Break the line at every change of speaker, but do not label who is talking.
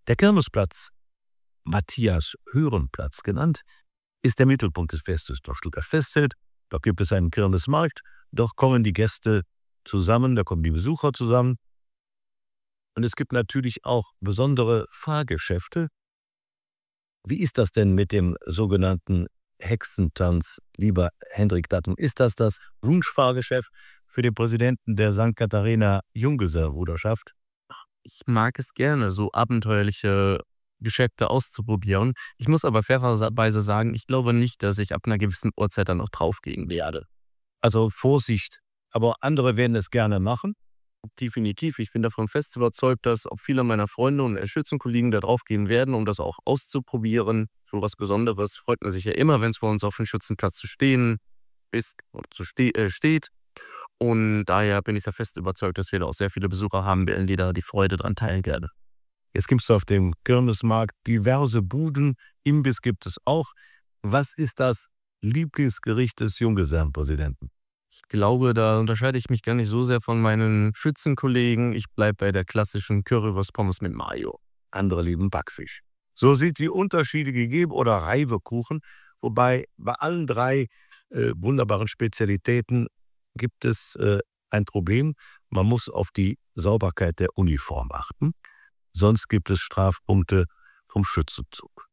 Der Kirmesplatz, Matthias-Hören-Platz genannt, ist der Mittelpunkt des Festes. Dort steht das Festzelt, dort gibt es einen Kirmesmarkt, dort kommen die Gäste zusammen, da kommen die Besucher zusammen. Und es gibt natürlich auch besondere Fahrgeschäfte. Wie ist das denn mit dem sogenannten Hexentanz, lieber Hendrik Dattum? Ist das Wunschfahrgeschäft für den Präsidenten der St. Katharina Junggesellbruderschaft?
Ich mag es gerne, so abenteuerliche Geschäfte auszuprobieren. Ich muss aber fairerweise sagen, ich glaube nicht, dass ich ab einer gewissen Uhrzeit dann noch draufgehen werde.
Also Vorsicht, aber andere werden es gerne machen.
Definitiv. Ich bin davon fest überzeugt, dass auch viele meiner Freunde und Schützenkollegen da drauf gehen werden, um das auch auszuprobieren. So was Besonderes freut man sich ja immer, wenn es bei uns auf dem Schützenplatz zu stehen ist oder steht. Und daher bin ich da fest überzeugt, dass wir da auch sehr viele Besucher haben werden, die da die Freude dran teilen werden.
Jetzt gibt es auf dem Kirmesmarkt diverse Buden, Imbiss gibt es auch. Was ist das Lieblingsgericht des Junggesellenpräsidenten?
Ich glaube, da unterscheide ich mich gar nicht so sehr von meinen Schützenkollegen. Ich bleibe bei der klassischen Currywurst-Pommes mit Mayo.
Andere lieben Backfisch. So sind die Unterschiede gegeben oder Reibekuchen, wobei bei allen drei wunderbaren Spezialitäten gibt es ein Problem. Man muss auf die Sauberkeit der Uniform achten, sonst gibt es Strafpunkte vom Schützenzug.